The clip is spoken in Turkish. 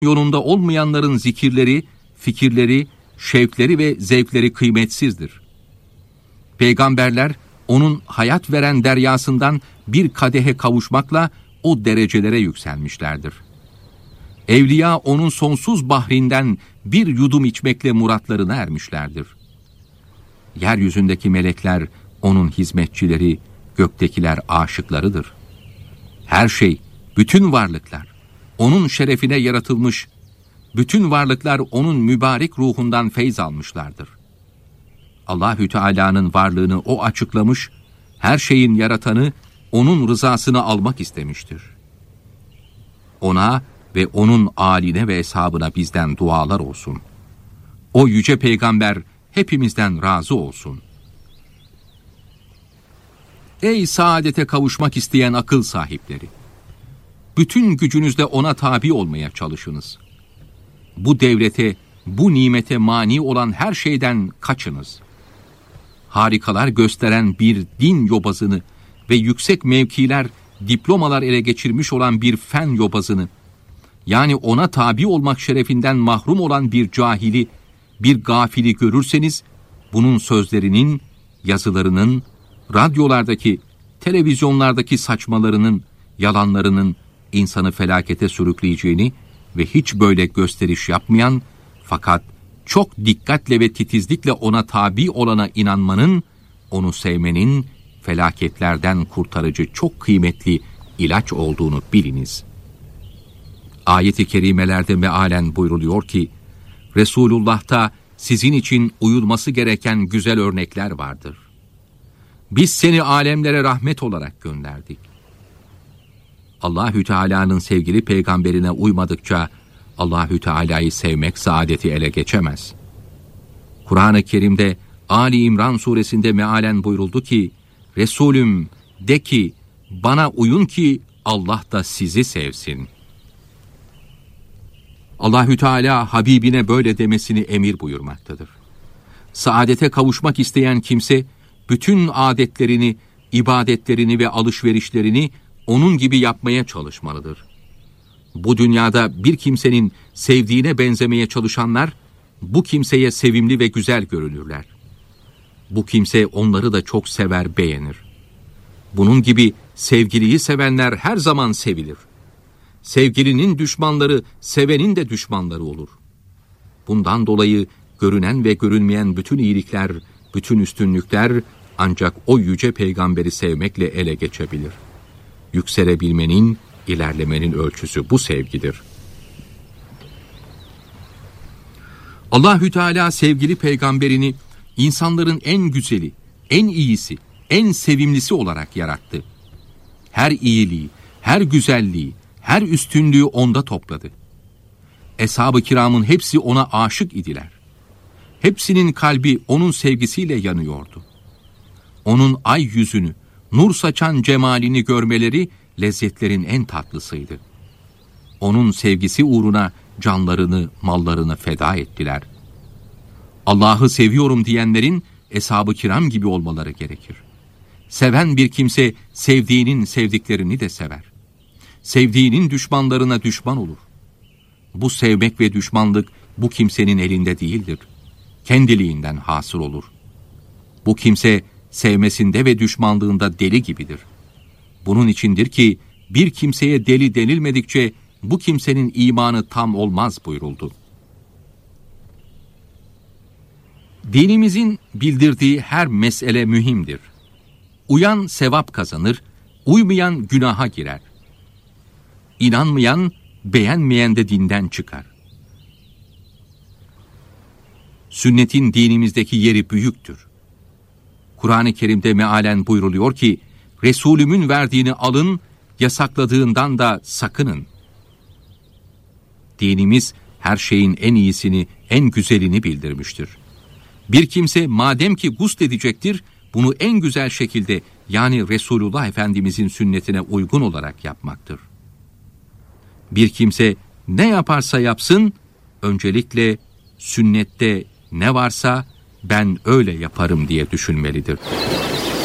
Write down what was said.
yolunda olmayanların zikirleri, fikirleri, şevkleri ve zevkleri kıymetsizdir. Peygamberler onun hayat veren deryasından bir kadehe kavuşmakla o derecelere yükselmişlerdir. Evliya onun sonsuz bahrinden bir yudum içmekle muratlarına ermişlerdir. Yeryüzündeki melekler onun hizmetçileri, göktekiler aşıklarıdır. Her şey, bütün varlıklar onun şerefine yaratılmış, bütün varlıklar onun mübarek ruhundan feyz almışlardır. Allahü Teala'nın varlığını o açıklamış, her şeyin yaratanı onun rızasını almak istemiştir. Ona ve onun âline ve eshabına bizden dualar olsun. O yüce peygamber hepimizden razı olsun. Ey saadete kavuşmak isteyen akıl sahipleri! Bütün gücünüzle ona tabi olmaya çalışınız. Bu devlete, bu nimete mani olan her şeyden kaçınız. Harikalar gösteren bir din yobazını ve yüksek mevkiler, diplomalar ele geçirmiş olan bir fen yobazını, yani ona tabi olmak şerefinden mahrum olan bir cahili, bir gafili görürseniz, bunun sözlerinin, yazılarının, radyolardaki, televizyonlardaki saçmalarının, yalanlarının insanı felakete sürükleyeceğini ve hiç böyle gösteriş yapmayan, fakat çok dikkatle ve titizlikle ona tabi olana inanmanın, onu sevmenin felaketlerden kurtarıcı çok kıymetli ilaç olduğunu biliniz. Ayet-i kerimelerde mealen buyruluyor ki, Resulullah'ta sizin için uyulması gereken güzel örnekler vardır. Biz seni alemlere rahmet olarak gönderdik. Allahü Teala'nın sevgili peygamberine uymadıkça Allahü Teala'yı sevmek saadeti ele geçemez. Kur'an-ı Kerim'de Ali İmran suresinde mealen buyuruldu ki, Resulüm de ki bana uyun ki Allah da sizi sevsin. Allahü Teala Habibine böyle demesini emir buyurmaktadır. Saadete kavuşmak isteyen kimse bütün adetlerini, ibadetlerini ve alışverişlerini onun gibi yapmaya çalışmalıdır. Bu dünyada bir kimsenin sevdiğine benzemeye çalışanlar, bu kimseye sevimli ve güzel görünürler. Bu kimse onları da çok sever, beğenir. Bunun gibi sevgiliyi sevenler her zaman sevilir. Sevgilinin düşmanları, sevenin de düşmanları olur. Bundan dolayı görünen ve görünmeyen bütün iyilikler, bütün üstünlükler ancak o yüce peygamberi sevmekle ele geçebilir. Yükselebilmenin, ilerlemenin ölçüsü bu sevgidir. Allahü Teala sevgili peygamberini insanların en güzeli, en iyisi, en sevimlisi olarak yarattı. Her iyiliği, her güzelliği, her üstünlüğü onda topladı. Eshab-ı kiramın hepsi ona aşık idiler. Hepsinin kalbi onun sevgisiyle yanıyordu. Onun ay yüzünü, nur saçan cemalini görmeleri lezzetlerin en tatlısıydı. Onun sevgisi uğruna canlarını, mallarını feda ettiler. Allah'ı seviyorum diyenlerin eshab-ı kiram gibi olmaları gerekir. Seven bir kimse sevdiğinin sevdiklerini de sever. Sevdiğinin düşmanlarına düşman olur. Bu sevmek ve düşmanlık bu kimsenin elinde değildir. Kendiliğinden hasıl olur. Bu kimse sevmesinde ve düşmanlığında deli gibidir. Bunun içindir ki bir kimseye deli denilmedikçe bu kimsenin imanı tam olmaz buyuruldu. Dinimizin bildirdiği her mesele mühimdir. Uyan sevap kazanır, uymayan günaha girer. İnanmayan, beğenmeyen de dinden çıkar. Sünnetin dinimizdeki yeri büyüktür. Kur'an-ı Kerim'de mealen buyruluyor ki, Resulümün verdiğini alın, yasakladığından da sakının. Dinimiz her şeyin en iyisini, en güzelini bildirmiştir. Bir kimse madem ki gusl edecektir, bunu en güzel şekilde, yani Resulullah Efendimizin sünnetine uygun olarak yapmaktır. Bir kimse ne yaparsa yapsın, öncelikle sünnette ne varsa ben öyle yaparım diye düşünmelidir.